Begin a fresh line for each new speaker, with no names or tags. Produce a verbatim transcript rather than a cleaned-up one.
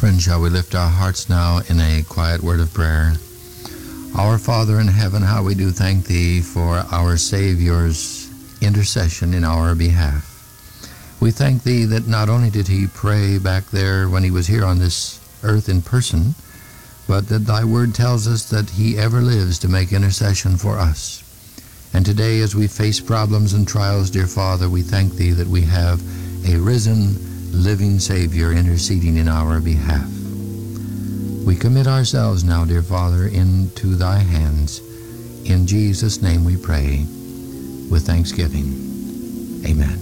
Friends, shall we lift our hearts now in a quiet word of prayer? Our Father in heaven, how we do thank Thee for our Savior's intercession in our behalf. We thank Thee that not only did He pray back there when He was here on this earth in person, but that Thy word tells us that He ever lives to make intercession for us. And today, as we face problems and trials, dear Father, we thank Thee that we have a risen, living Savior interceding in our behalf. We commit ourselves now, dear Father, into Thy hands. In Jesus' name we pray, with thanksgiving. Amen.